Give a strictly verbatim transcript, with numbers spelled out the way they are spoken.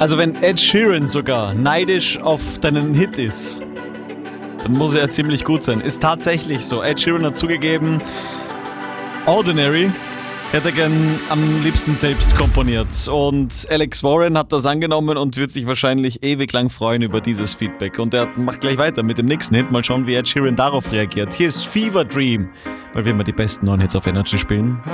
Also wenn Ed Sheeran sogar neidisch auf deinen Hit ist, dann muss er ziemlich gut sein. Ist tatsächlich so. Ed Sheeran hat zugegeben, Ordinary hätte er gern am liebsten selbst komponiert. Und Alex Warren hat das angenommen und wird sich wahrscheinlich ewig lang freuen über dieses Feedback. Und er macht gleich weiter mit dem nächsten Hit. Mal schauen, wie Ed Sheeran darauf reagiert. Hier ist Fever Dream, weil wir immer die besten neuen Hits auf Energy spielen.